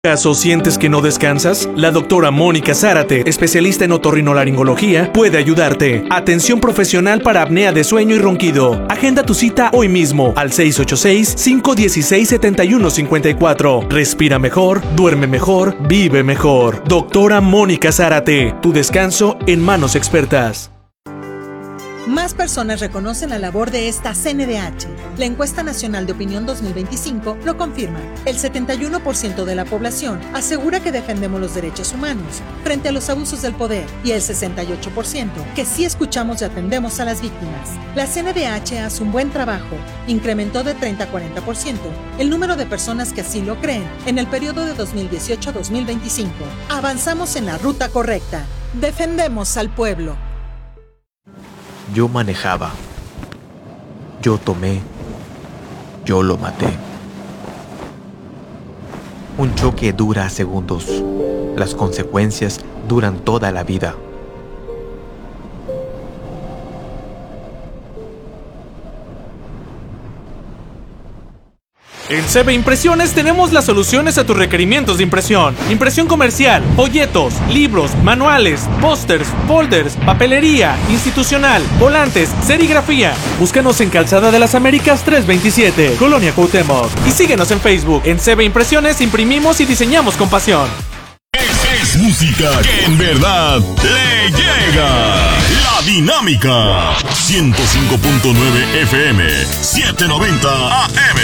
¿Acaso sientes que no descansas? La doctora Mónica Zárate, especialista en otorrinolaringología, puede ayudarte. Atención profesional para apnea de sueño y ronquido. Agenda tu cita hoy mismo al 686-516-7154. Respira mejor, duerme mejor, vive mejor. Doctora Mónica Zárate, tu descanso en manos expertas. Más personas reconocen la labor de esta CNDH. La Encuesta Nacional de Opinión 2025 lo confirma. El 71% de la población asegura que defendemos los derechos humanos frente a los abusos del poder y el 68% que sí escuchamos y atendemos a las víctimas. La CNDH hace un buen trabajo. Incrementó de 30 a 40% el número de personas que así lo creen en el periodo de 2018 a 2025. Avanzamos en la ruta correcta. Defendemos al pueblo. Yo manejaba, yo tomé, yo lo maté. Un choque dura segundos, las consecuencias duran toda la vida. En CB Impresiones tenemos las soluciones a tus requerimientos de impresión. Impresión comercial, folletos, libros, manuales, pósters, folders, papelería, institucional, volantes, serigrafía. Búscanos en Calzada de las Américas 327, Colonia Cuauhtémoc. Y síguenos en Facebook. En CB Impresiones imprimimos y diseñamos con pasión. Es música que en verdad le llega. La Dinámica 105.9 FM 790 AM.